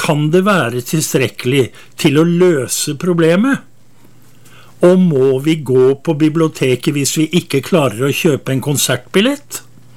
kan det være tilstrekkelig til å løse problemet? Og må vi gå på biblioteket hvis vi ikke klarer å kjøpe en konsertbillett?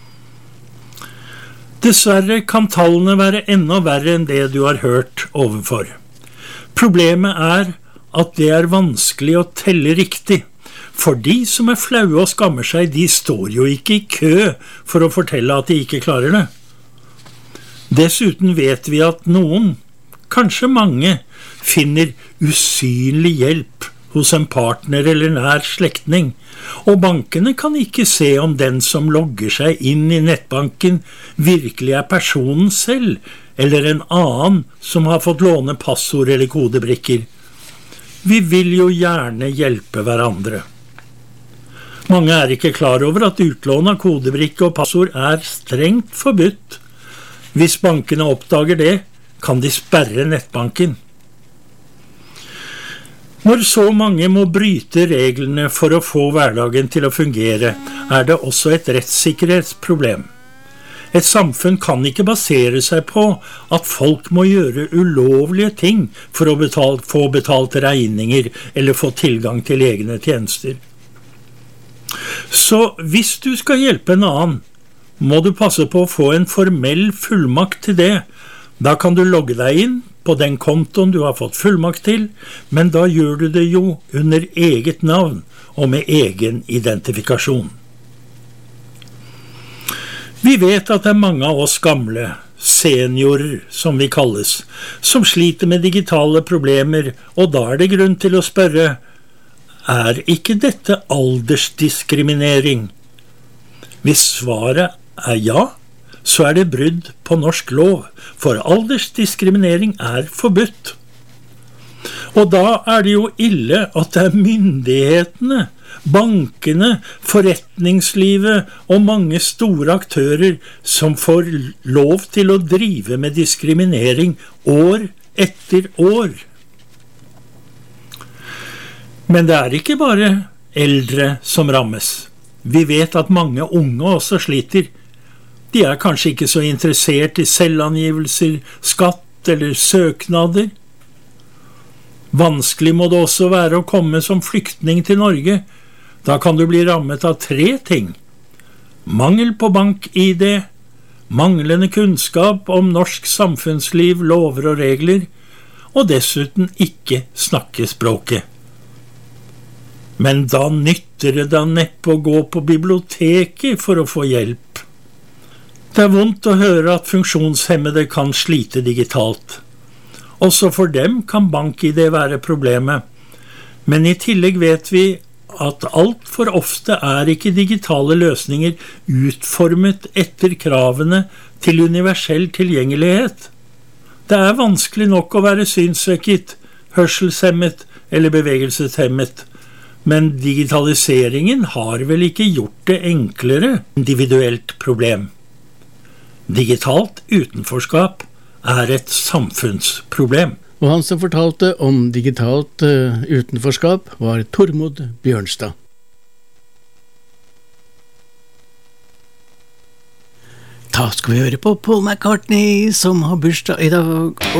Dessverre kan tallene være enda verre enn det du har hørt ovenfor. Problemet er at det er vanskelig å telle riktig, for de som er flaue og skammer seg, de står jo ikke i kø for å fortelle at de ikke klarer det. Dessuten vet vi at noen, kanskje mange, finner usynlig hjelp hos en partner eller nær slektning, og bankene kan ikke se om den som logger seg inn i nettbanken virkelig er personen selv, eller en annen som har fått låne passord eller kodebrikker. Vi vil jo gjerne hjelpe hverandre. Mange er ikke klar over at utlån av kodebrikke og passord er strengt forbudt. Hvis bankene oppdager det, kan de sperre nettbanken. Når så mange må bryte reglene for å få hverdagen til å fungere, er det også et rettssikkerhetsproblem. Et samfunn kan ikke basere seg på at folk må gjøre ulovlige ting for å få betalt regninger eller få tilgang til egne tjenester. Så hvis du skal hjelpe en annen, må du passe på å få en formell fullmakt til det. Da kan du logge deg inn på den kontoen du har fått fullmakt til, men da gjør du det jo under eget navn og med egen identifikasjon. Vi vet at det er mange av oss gamle, seniorer som vi kalles, som sliter med digitale problemer, og da er det grunn til å spørre: er ikke dette aldersdiskriminering? Hvis svaret er ja, så er det brudd på norsk lov, for aldersdiskriminering er forbudt. Og da er det jo ille at det er myndighetene, bankene, forretningslivet og mange store aktører som får lov til å drive med diskriminering år etter år. Men det er ikke bare eldre som rammes. Vi vet at mange unge også sliter. De er kanskje ikke så interessert i selvangivelser, skatt eller søknader. Vanskelig må det også være å komme som flyktning til Norge. Da kan du bli rammet av 3 ting. Mangel på bank-ID, manglende kunnskap om norsk samfunnsliv, lover og regler, og dessuten ikke snakke språket. Men da nytter det da neppe å gå på biblioteket for å få hjelp. Det er vondt å høre at funksjonshemmede kan slite digitalt. Også for dem kan bank-ID være problemet. Men i tillegg vet vi at alt for ofte er ikke digitale løsninger utformet etter kravene til universell tilgjengelighet. Det er vanskelig nok å være synssvekket, hørselshemmet eller bevegelseshemmet. Men digitaliseringen har vel ikke gjort det enklere individuelt problem. Digitalt utenforskap er et samfunnsproblem. Og han som fortalte om digitalt utenforskap var Tormod Bjørnstad. Da skal vi høre på Paul McCartney som har bursdag i dag.